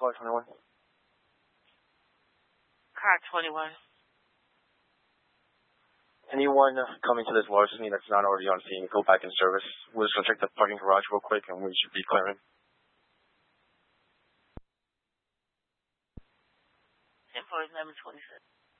car 21. Car 21. Anyone coming to this larceny that's not already on scene, go back in service. We'll just go check the parking garage real quick and we should be clearing. 10-4 is 11-27.